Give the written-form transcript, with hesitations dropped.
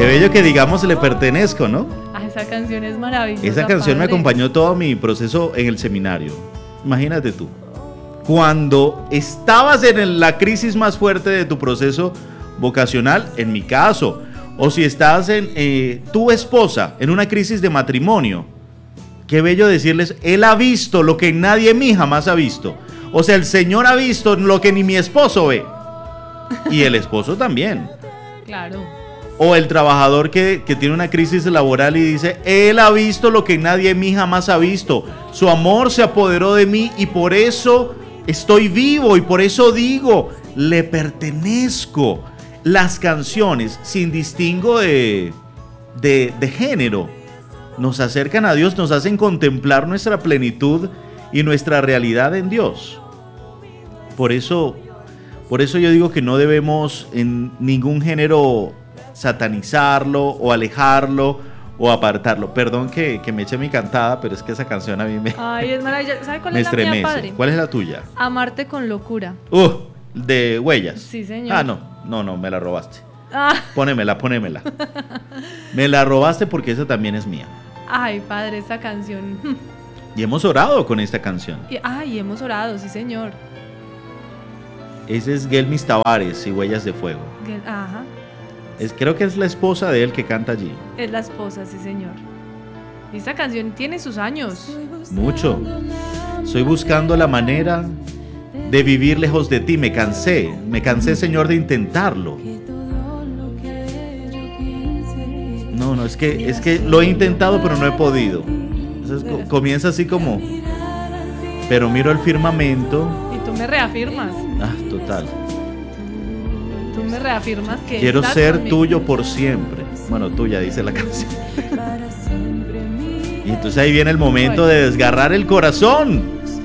Qué bello que digamos le pertenezco, ¿no? Ah, esa canción es maravillosa. Esa canción me padre. acompañó todo mi proceso en el seminario. Imagínate tú. Cuando estabas en la crisis más fuerte de tu proceso vocacional, en mi caso, o si estás en tu esposa en una crisis de matrimonio, qué bello decirles, Él ha visto lo que nadie en mí jamás ha visto. O sea, el Señor ha visto lo que ni mi esposo ve. Y el esposo también. Claro. O el trabajador que tiene una crisis laboral y dice, Él ha visto lo que nadie en mí jamás ha visto. Su amor se apoderó de mí y por eso estoy vivo y por eso digo, le pertenezco. Las canciones, sin distingo de género, nos acercan a Dios, nos hacen contemplar nuestra plenitud y nuestra realidad en Dios. Por eso yo digo que no debemos en ningún género satanizarlo o alejarlo o apartarlo. Perdón que me eche mi cantada, pero es que esa canción a mí Ay, es maravillosa. ¿Sabe cuál me es la mía, estremece. padre? ¿Cuál es la tuya? Amarte con locura. De Huellas. Sí, señor. Ah, no, me la robaste. Ah. Pónemela. Me la robaste porque esa también es mía. Ay, padre, esa canción. Y hemos orado con esta canción. Ay, hemos orado, sí, señor. Ese es Gelmis Tavares y Huellas de Fuego. Ajá. Creo que es la esposa de él que canta allí. Es la esposa, sí, señor. Y esta canción tiene sus años. Mucho. Estoy buscando la manera de vivir lejos de ti. Me cansé, Señor, de intentarlo. No, es que lo he intentado, pero no he podido. Entonces comienza así como, pero miro el firmamento. Y tú me reafirmas. Total. Tú me reafirmas que quiero estás ser conmigo. tuyo por siempre. Bueno, tuya, dice la canción. Y entonces ahí viene el momento de desgarrar el corazón.